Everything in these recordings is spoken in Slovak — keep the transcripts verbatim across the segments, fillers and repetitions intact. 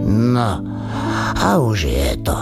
No, a už je to.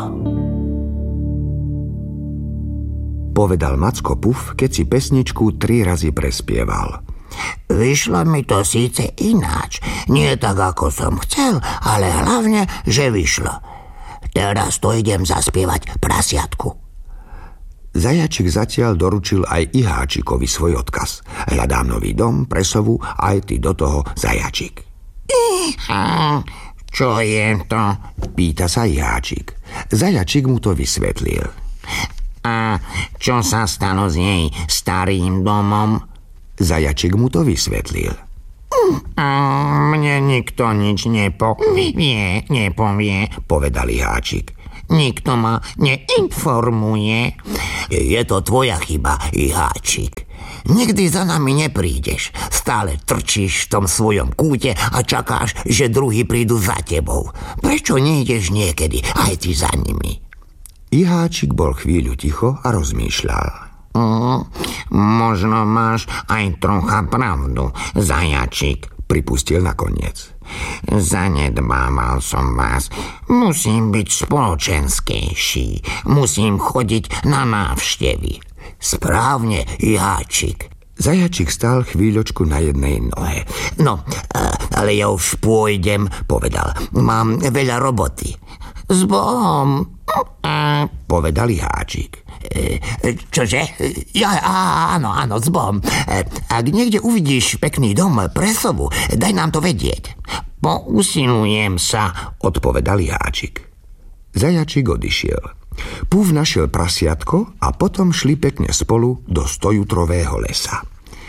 Povedal Macko Puf, keď si pesničku tri razy prespieval. Vyšlo mi to síce ináč, nie tak, ako som chcel, ale hlavne, že vyšlo. Teraz to idem zaspievať prasiatku. Zajačik zatiaľ doručil aj Iháčikovi svoj odkaz. Hľadám nový dom, presovu, aj ty do toho, Zajačik. Iha, čo je to? Pýta sa Iháčik. Zajačik mu to vysvetlil. A čo sa stalo s jej starým domom? Zajačik mu to vysvetlil. A mne nikto nič nepovie, nepovie, povedal Iháčik. Nikto ma neinformuje. Je to tvoja chyba, Iháčik. Nikdy za nami neprídeš. Stále trčíš v tom svojom kúte a čakáš, že druhí prídu za tebou. Prečo nejdeš niekedy aj ty za nimi? Iháčik bol chvíľu ticho a rozmýšľal. Mm, možno máš aj trocha pravdu, Zajačik, pripustil nakoniec. Zanedbával som vás. Musím byť spoločenskejší. Musím chodiť na návštevy. Správne, Iháčik. Zajačik stál chvíľočku na jednej nohe. No, ale ja už pôjdem, povedal. Mám veľa roboty. S Bohom, povedal Iháčik. Čože? Ja, áno, áno, s Bohom. Ak niekde uvidíš pekný dom, presovu, daj nám to vedieť. Pousilujem sa, odpovedal Iháčik. Zajačik odišiel. Puf našiel prasiatko a potom šli pekne spolu do stojutrového lesa.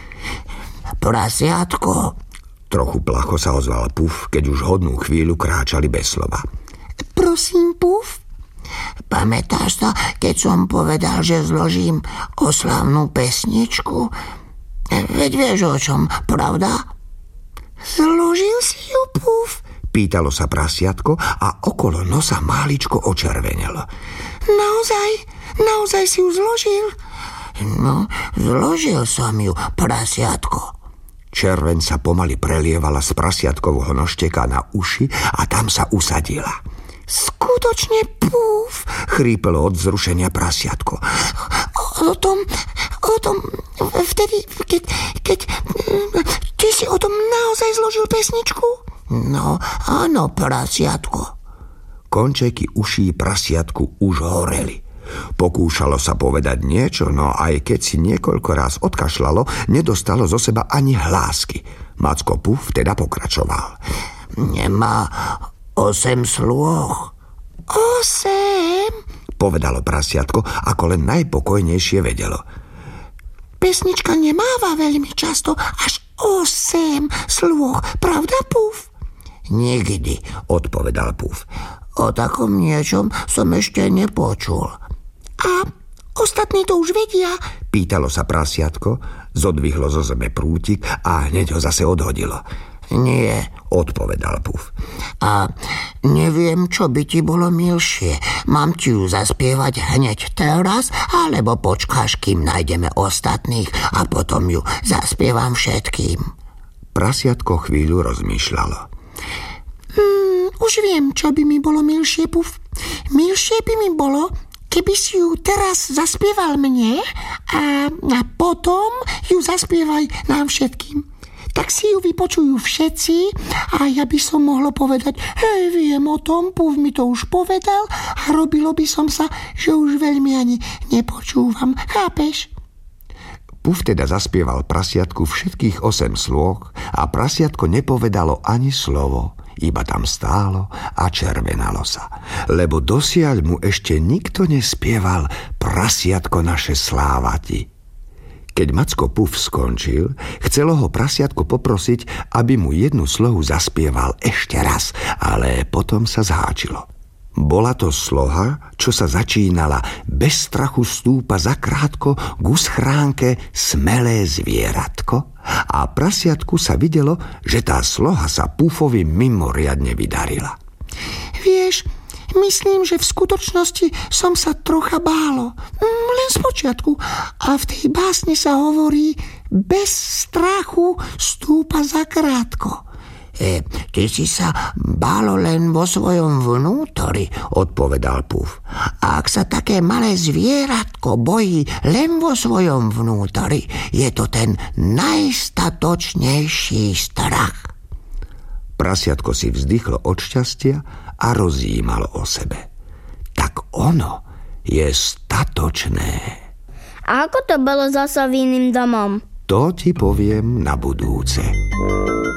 Prasiatko? Trochu placho sa ozval Puf, keď už hodnú chvíľu kráčali bez slova. Prosím, Puf? Pamätáš sa, keď som povedal, že zložím oslavnú pesničku? Veď vieš o čom, pravda? Zložil si ju, Puf? Pýtalo sa prasiatko a okolo nosa máličko očervenelo. Naozaj? Naozaj si ju zložil? No, zložil som ju, prasiatko. Červeň sa pomaly prelievala z prasiatkovho nožteka na uši a tam sa usadila. Skutočne, Puf, chrípelo od vzrušenia prasiatko. O tom, o tom, vtedy, keď, keď, ty si o tom naozaj zložil pesničku? No, áno, prasiatko. Končeky uší prasiatku už horeli. Pokúšalo sa povedať niečo, no aj keď si niekoľko raz odkašľalo, nedostalo zo seba ani hlásky. Macko Puf teda pokračoval. Nemá osem slôch. Osem? Povedalo prasiatko, ako len najpokojnejšie vedelo. Pesnička nemáva veľmi často až osem slôch, pravda, Puf? Nikdy, odpovedal Puf. O takom niečom som ešte nepočul. A ostatní to už vedia? Pýtalo sa prasiatko, zodvihlo zo zeme prútik a hneď ho zase odhodilo. Nie, odpovedal Puf. A neviem, čo by ti bolo milšie. Mám ti ju zaspievať hneď teraz, alebo počkáš, kým nájdeme ostatných a potom ju zaspievam všetkým. Prasiatko chvíľu rozmýšľalo. Hmm, už viem, čo by mi bolo milšie, Puf. Milšie by mi bolo, keby si ju teraz zaspieval mne a, a potom ju zaspievaj nám všetkým. Tak si ju vypočujú všetci a ja by som mohla povedať, hej, viem o tom, Puf mi to už povedal a robilo by som sa, že už veľmi ani nepočúvam. Chápeš? Puf teda zaspieval prasiatku všetkých osem slôch a prasiatko nepovedalo ani slovo. Iba tam stálo a červenalo sa, lebo dosiaľ mu ešte nikto nespieval prasiatko naše slávati. Keď Macko Puf skončil, chcelo ho prasiatko poprosiť, aby mu jednu slohu zaspieval ešte raz, ale potom sa zháčilo. Bola to sloha, čo sa začínala: bez strachu stúpa zakrátko ku schránke smelé zvieratko, a prasiatku sa videlo, že tá sloha sa Pufovi mimoriadne vydarila. Vieš, myslím, že v skutočnosti som sa trocha bálo. Len spočiatku. A v tej básni sa hovorí: bez strachu stúpa zakrátko. E, ty si sa bálo len vo svojom vnútori, odpovedal Puf. A ak sa také malé zvieratko bojí len vo svojom vnútori, je to ten najstatočnejší strach. Prasiatko si vzdychlo od šťastia a rozjímalo o sebe. Tak ono je statočné. A ako to bolo so Soviným domom? To ti poviem na budúce.